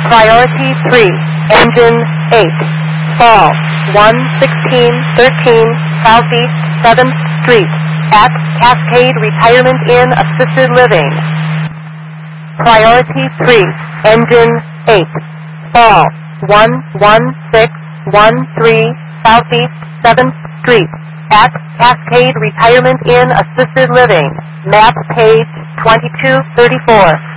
Priority 3, Engine 8, Fall 11613 Southeast 7th Street at Cascade Retirement Inn Assisted Living. Priority 3, Engine 8, Fall 11613 Southeast 7th Street at Cascade Retirement Inn Assisted Living. Map page 2234.